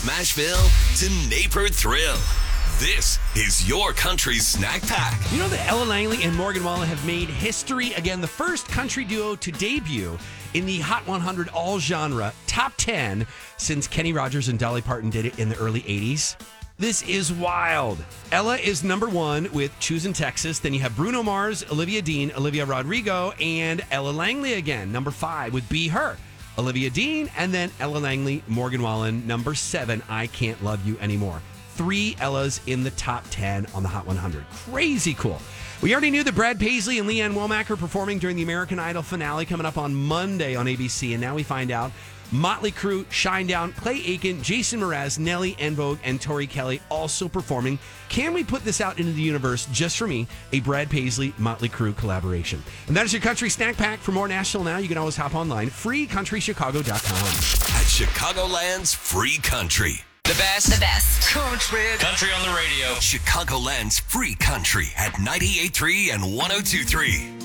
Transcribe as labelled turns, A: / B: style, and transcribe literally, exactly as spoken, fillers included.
A: Nashville to Naper Thrill. This is your country snack pack.
B: You know that Ella Langley and Morgan Wallen have made history again, the first country duo to debut in the Hot one hundred all genre top ten since Kenny Rogers and Dolly Parton did it in the early eighties. This is wild. Ella is number one with Choosin' Texas. Then you have Bruno Mars, Olivia Dean, Olivia Rodrigo, and Ella Langley again, number five with Be Her. Olivia Dean, and then Ella Langley, Morgan Wallen, number seven, I Can't Love You Anymore. Three Ellas in the top ten on the Hot one hundred. Crazy cool. We already knew that Brad Paisley and Leanne Womack are performing during the American Idol finale coming up on Monday on A B C, and now we find out Motley Crue, Shinedown, Clay Aiken, Jason Mraz, Nelly, En Vogue, and Tori Kelly also performing. Can we put this out into the universe just for me? A Brad Paisley, Motley Crue collaboration. And that is your Country Snack Pack. For more National Now, you can always hop online. free country chicago dot com.
A: At Chicagoland's Free Country.
C: The best.
D: The best.
C: Country. Country on the radio.
A: Chicagoland's Free Country at ninety-eight point three and one oh two point three.